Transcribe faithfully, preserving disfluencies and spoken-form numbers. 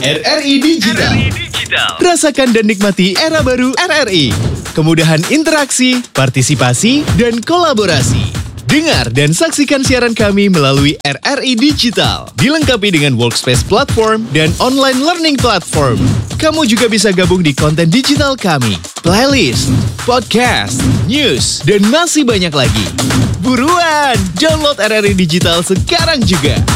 R R I Digital. R R I Digital. Rasakan dan nikmati era baru R R I. Kemudahan interaksi, partisipasi, dan kolaborasi. Dengar dan saksikan siaran kami melalui R R I Digital. Dilengkapi dengan workspace platform dan online learning platform. Kamu juga bisa gabung di konten digital kami, playlist, podcast, news, dan masih banyak lagi. Buruan, download R R I Digital sekarang juga.